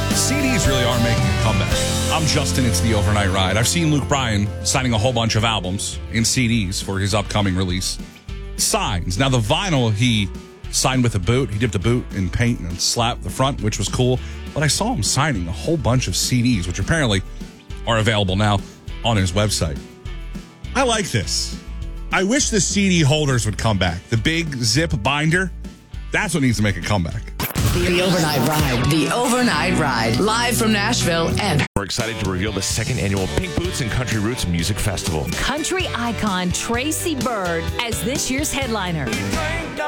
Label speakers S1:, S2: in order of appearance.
S1: CDs really are making a comeback. I'm Justin, it's the Overnight Ride. I've seen Luke Bryan signing a whole bunch of albums in CDs for his upcoming release. Signs. Now, the vinyl he signed with a boot. He dipped a boot in paint and slapped the front, which was cool. But I saw him signing a whole bunch of CDs, which apparently are available now on his website. I like this. I wish the CD holders would come back. The big zip binder, that's what needs to make a comeback.
S2: The Overnight Ride. The Overnight Ride. Live from Nashville and...
S3: We're excited to reveal the second annual Pink Boots and Country Roots Music Festival.
S4: Country icon Tracy Byrd as this year's headliner.